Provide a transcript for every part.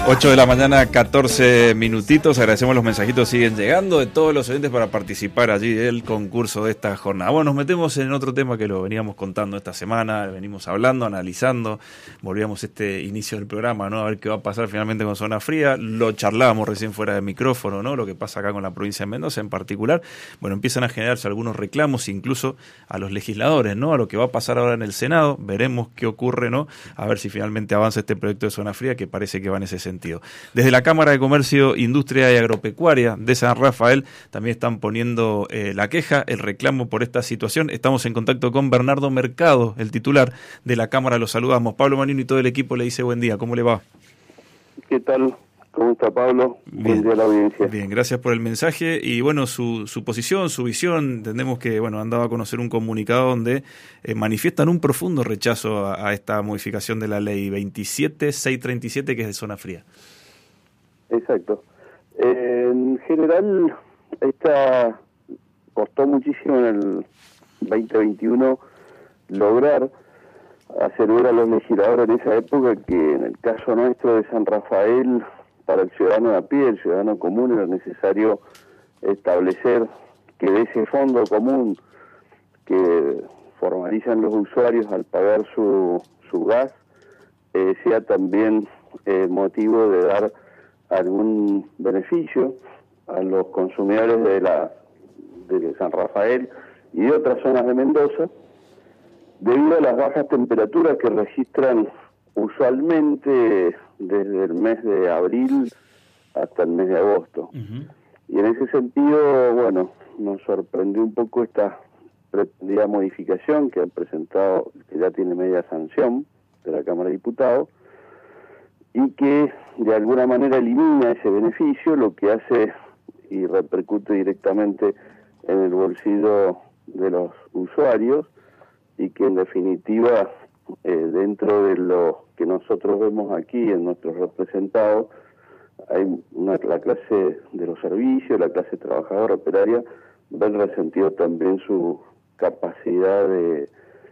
8 de la mañana, 14 minutitos. Agradecemos los mensajitos, siguen llegando de todos los oyentes para participar allí del concurso de esta jornada. Bueno, nos metemos en otro tema que lo veníamos contando esta semana, venimos hablando, analizando, volvíamos este inicio del programa, ¿no? A ver qué va a pasar finalmente con Zona Fría. Lo charlábamos recién fuera de micrófono, ¿no? Lo que pasa acá con la provincia de Mendoza en particular. Bueno, empiezan a generarse algunos reclamos, incluso a los legisladores, ¿no? A lo que va a pasar ahora en el Senado. Veremos qué ocurre, ¿no? A ver si finalmente avanza este proyecto de Zona Fría, que parece que va en ese sentido. Desde la Cámara de Comercio, Industria y Agropecuaria de San Rafael también están poniendo la queja, el reclamo por esta situación. Estamos en contacto con Bernardo Mercado, el titular de la Cámara. Lo saludamos. Pablo Manino y todo el equipo le dice buen día. ¿Cómo le va? ¿Qué tal? ¿Cómo está, Pablo? Buen día a la audiencia. Bien, gracias por el mensaje. Y bueno, su posición, su visión, entendemos que han dado a conocer un comunicado donde manifiestan un profundo rechazo a esta modificación de la ley 27637, que es de Zona Fría. Exacto. En general, esta costó muchísimo en el 2021 lograr hacer ver a los legisladores en esa época que en el caso nuestro de San Rafael, para el ciudadano de a pie, el ciudadano común, era necesario establecer que de ese fondo común que formalizan los usuarios al pagar su gas, sea también motivo de dar algún beneficio a los consumidores de San Rafael y de otras zonas de Mendoza, debido a las bajas temperaturas que registran usualmente desde el mes de abril hasta el mes de agosto. Uh-huh. Y en ese sentido, bueno, nos sorprendió un poco esta pretendida modificación que han presentado, que ya tiene media sanción de la Cámara de Diputados, y que de alguna manera elimina ese beneficio, lo que hace y repercute directamente en el bolsillo de los usuarios, y que en definitiva, dentro de lo que nosotros vemos aquí en nuestros representados, hay la clase de los servicios, la clase trabajadora operaria, ven resentido también su capacidad de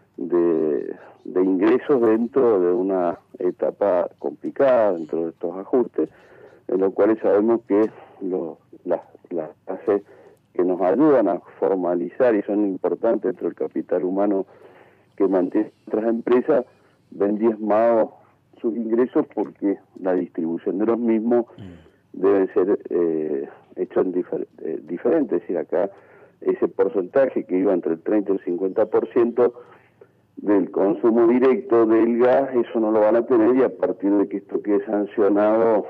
ingresos dentro de una etapa complicada, dentro de estos ajustes, en los cuales sabemos que las clases que nos ayudan a formalizar y son importantes dentro del capital humano que mantiene otras empresas, ven diezmados sus ingresos porque la distribución de los mismos debe ser hecha diferente. Es decir, acá ese porcentaje que iba entre el 30 y el 50% del consumo directo del gas, eso no lo van a tener, y a partir de que esto quede sancionado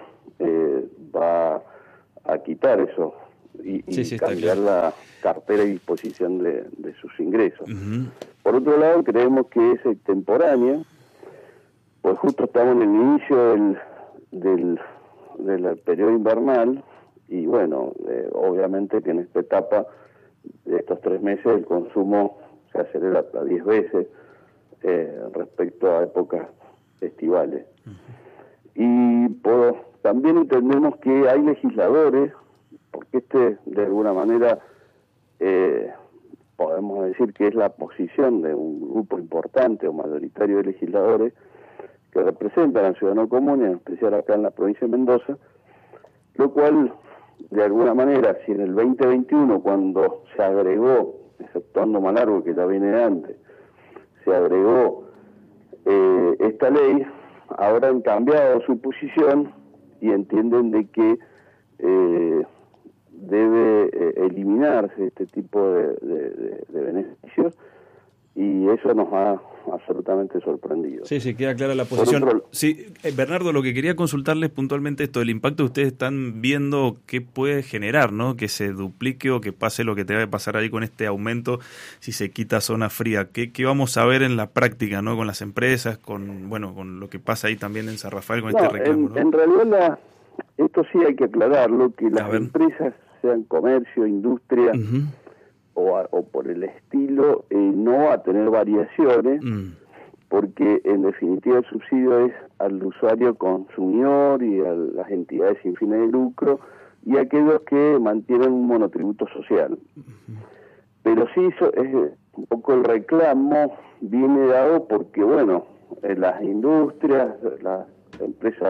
va a quitar eso y cambiar la cartera y disposición de sus ingresos. Uh-huh. Por otro lado, creemos que es extemporánea, pues justo estamos en el inicio del periodo invernal, y bueno, obviamente que en esta etapa de estos 3 meses el consumo se acelera a 10 veces respecto a épocas estivales. Uh-huh. Y también entendemos que hay legisladores, porque de alguna manera podemos decir que es la posición de un grupo importante o mayoritario de legisladores que representan al ciudadano común, en especial acá en la provincia de Mendoza, lo cual, de alguna manera, si en el 2021, cuando se agregó, exceptuando Malargüe, que ya viene de antes, se agregó esta ley, ahora han cambiado su posición y entienden de que debe eliminarse este tipo de beneficios, y eso nos ha absolutamente sorprendido. Sí, queda clara la posición. Sí, Bernardo, lo que quería consultarles puntualmente esto, el impacto que ustedes están viendo que puede generar, ¿no? Que se duplique o que pase lo que te va a pasar ahí con este aumento si se quita Zona Fría. ¿Qué vamos a ver en la práctica, ¿no? Con las empresas, con lo que pasa ahí también en San Rafael con este reclamo, ¿no? En realidad esto sí hay que aclararlo, que las empresas, sean comercio, industria, uh-huh, o por el estilo, no va a tener variaciones, porque en definitiva el subsidio es al usuario consumidor y a las entidades sin fines de lucro y a aquellos que mantienen un monotributo social. Uh-huh. Pero sí, eso es un poco el reclamo, viene dado porque, las industrias, las empresas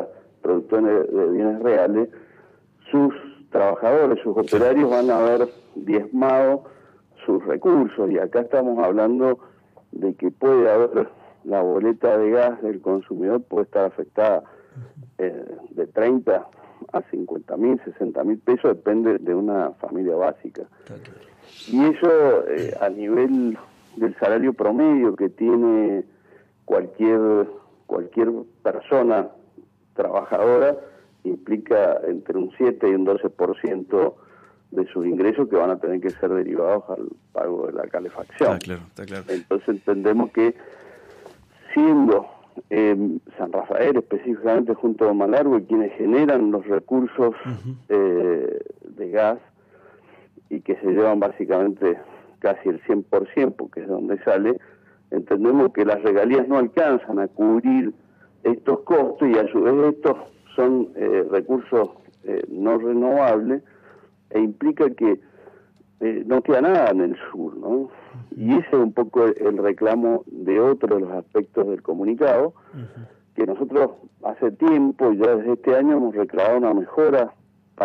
productores de bienes reales, sus trabajadores, sus operarios van a haber diezmado sus recursos, y acá estamos hablando de que puede haber la boleta de gas del consumidor puede estar afectada de 30 a 50.000, 60.000 pesos, depende de una familia básica. Y eso a nivel del salario promedio que tiene cualquier persona trabajadora, implica entre un 7 y un 12% de sus ingresos que van a tener que ser derivados al pago de la calefacción. Está claro. Entonces entendemos que siendo San Rafael específicamente junto a Malargüe quienes generan los recursos de gas y que se llevan básicamente casi el 100% porque es donde sale, entendemos que las regalías no alcanzan a cubrir estos costos, y a su vez estos son recursos no renovables, e implica que no queda nada en el sur, ¿no? Y ese es un poco el reclamo de otro de los aspectos del comunicado, que nosotros hace tiempo, ya desde este año, hemos reclamado una mejor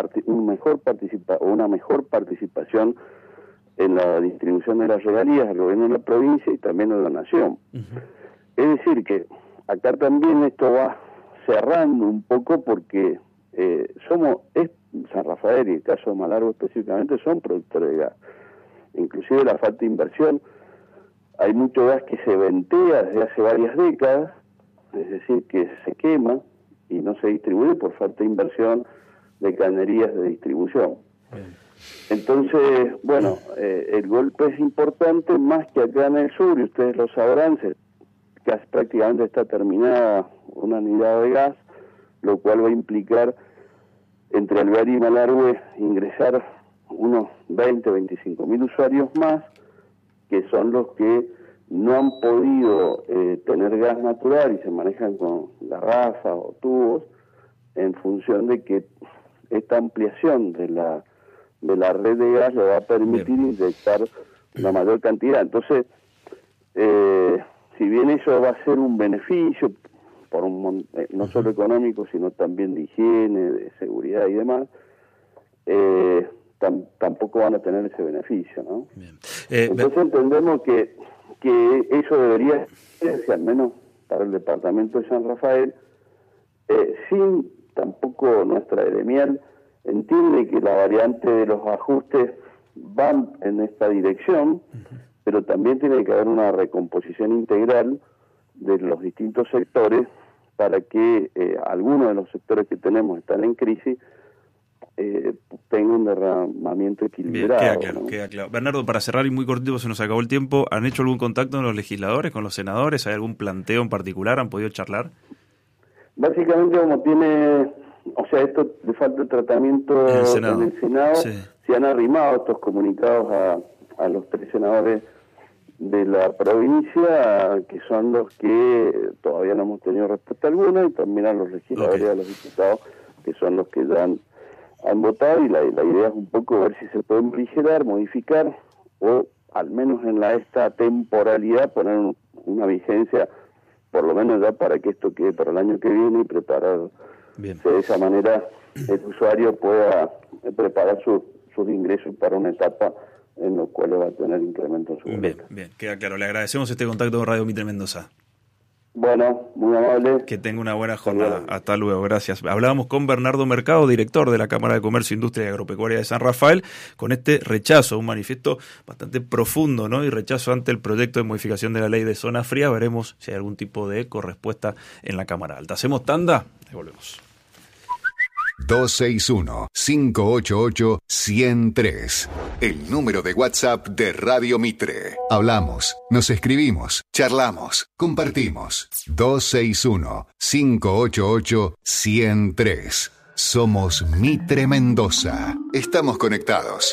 participación en la distribución de las regalías al gobierno de la provincia y también a la nación. Es decir, que acá también esto va cerrando un poco porque San Rafael y el caso de Malargüe específicamente son productores de gas. Inclusive la falta de inversión, hay mucho gas que se ventea desde hace varias décadas, es decir, que se quema y no se distribuye por falta de inversión de cañerías de distribución. Entonces, bueno, el golpe es importante, más que acá en el sur, y ustedes lo sabrán, casi prácticamente está terminada una unidad de gas, lo cual va a implicar entre Alvear y Malargüe ingresar unos 25.000 usuarios más, que son los que no han podido tener gas natural y se manejan con garrafas o tubos, en función de que esta ampliación de la red de gas le va a permitir inyectar una mayor cantidad. Entonces, si bien eso va a ser un beneficio, no solo económico, sino también de higiene, de seguridad y demás, tampoco van a tener ese beneficio, ¿no? Entonces entendemos que eso debería ser, al menos para el departamento de San Rafael, sin tampoco nuestra gremial entiende que la variante de los ajustes van en esta dirección, pero también tiene que haber una recomposición integral de los distintos sectores para que algunos de los sectores que tenemos están en crisis tenga un derramamiento equilibrado. Bien, queda claro. Bernardo, para cerrar y muy cortito, se nos acabó el tiempo, ¿han hecho algún contacto con los legisladores, con los senadores? ¿Hay algún planteo en particular? ¿Han podido charlar? Básicamente, como esto le falta el tratamiento en el Senado, se han arrimado estos comunicados a los 3 senadores de la provincia, que son los que todavía no hemos tenido respuesta alguna, y también a los legisladores y a los diputados, que son los que ya han votado, y la idea es un poco ver si se puede aligerar, modificar, o al menos en esta temporalidad poner una vigencia, por lo menos ya para que esto quede para el año que viene, y preparar, de esa manera el usuario pueda preparar sus ingresos para una etapa en la cual va a tener incremento en su boleta. Bien, queda claro. Le agradecemos este contacto con Radio Mitre Mendoza. Bueno, muy amable. Que tenga una buena jornada. Hasta luego, gracias. Hablábamos con Bernardo Mercado, director de la Cámara de Comercio, Industria y Agropecuaria de San Rafael, con este rechazo, un manifiesto bastante profundo, ¿no? Y rechazo ante el proyecto de modificación de la ley de zona fría. Veremos si hay algún tipo de correspuesta en la Cámara Alta. Hacemos tanda y volvemos. 261-588-103. El número de WhatsApp de Radio Mitre. Hablamos, nos escribimos, charlamos, compartimos. 261-588-103. Somos Mitre Mendoza. Estamos conectados.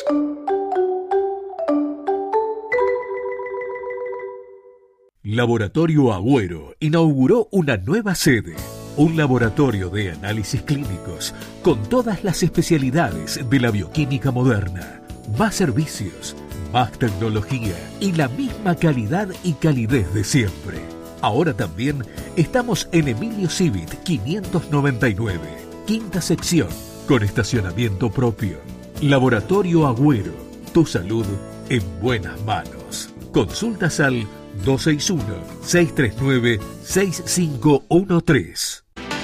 Laboratorio Agüero inauguró una nueva sede. Un laboratorio de análisis clínicos con todas las especialidades de la bioquímica moderna. Más servicios, más tecnología y la misma calidad y calidez de siempre. Ahora también estamos en Emilio Civit 599. quinta sección, con estacionamiento propio. Laboratorio Agüero, tu salud en buenas manos. Consultas al 261-639-6513.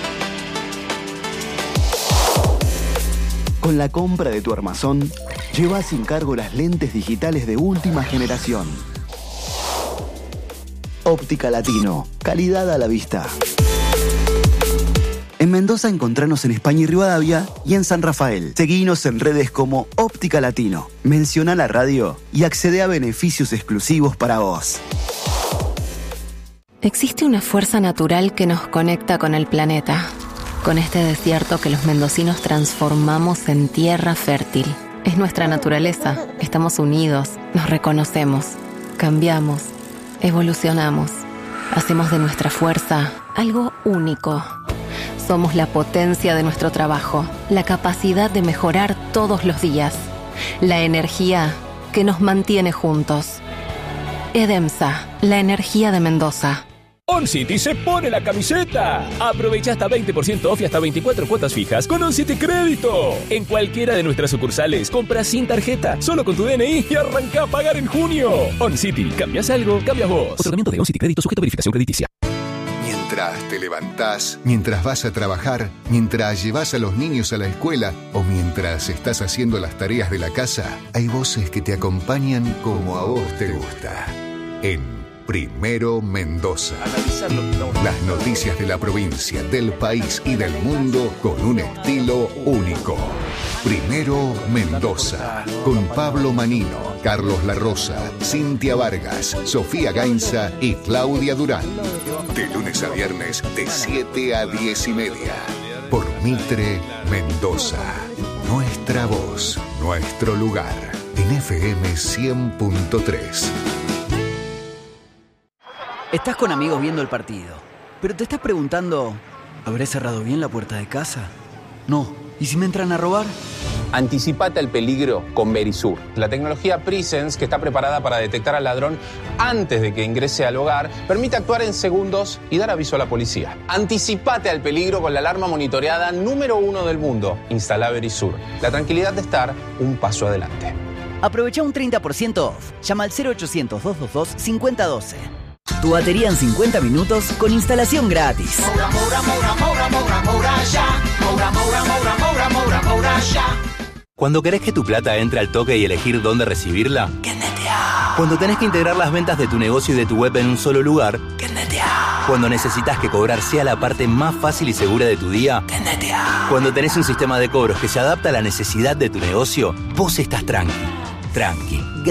Con la compra de tu armazón, lleva sin cargo las lentes digitales de última generación. Óptica Latino, calidad a la vista. En Mendoza encontranos en España y Rivadavia y en San Rafael. Seguinos en redes como Óptica Latino. Menciona la radio y accede a beneficios exclusivos para vos. Existe una fuerza natural que nos conecta con el planeta, con este desierto que los mendocinos transformamos en tierra fértil. Es nuestra naturaleza, estamos unidos, nos reconocemos, cambiamos, evolucionamos, hacemos de nuestra fuerza algo único. Somos la potencia de nuestro trabajo, la capacidad de mejorar todos los días, la energía que nos mantiene juntos. Edemsa, la energía de Mendoza. OnCity se pone la camiseta. Aprovecha hasta 20% off y hasta 24 cuotas fijas con OnCity Crédito. En cualquiera de nuestras sucursales, compra sin tarjeta, solo con tu DNI y arranca a pagar en junio. OnCity, cambias algo, cambias vos. Otorgamiento de OnCity Crédito sujeto a verificación crediticia. Mientras te levantás, mientras vas a trabajar, mientras llevas a los niños a la escuela o mientras estás haciendo las tareas de la casa, hay voces que te acompañan como a vos te gusta. En Primero Mendoza. Las noticias de la provincia, del país y del mundo con un estilo único. Primero Mendoza, con Pablo Manino, Carlos La Rosa, Cintia Vargas, Sofía Gainza y Claudia Durán. De lunes a viernes, de 7 a 10:30. Por Mitre Mendoza. Nuestra voz, nuestro lugar. En FM 100.3. Estás con amigos viendo el partido, pero te estás preguntando, ¿habré cerrado bien la puerta de casa? No. ¿Y si me entran a robar? Anticipate al peligro con Verisur, la tecnología Presence que está preparada para detectar al ladrón antes de que ingrese al hogar, permite actuar en segundos y dar aviso a la policía. Anticipate al peligro con la alarma monitoreada número 1 del mundo. Instala Verisur, la tranquilidad de estar un paso adelante. Aprovecha un 30% off. Llama al 0800-222-5012. Tu batería en 50 minutos con instalación gratis. Cuando querés que tu plata entre al toque y elegir dónde recibirla, ¡Kennetear! Cuando tenés que integrar las ventas de tu negocio y de tu web en un solo lugar, ¡Kennetear! Cuando necesitas que cobrar sea la parte más fácil y segura de tu día, ¡Kennetear! Cuando tenés un sistema de cobros que se adapta a la necesidad de tu negocio, vos estás tranqui.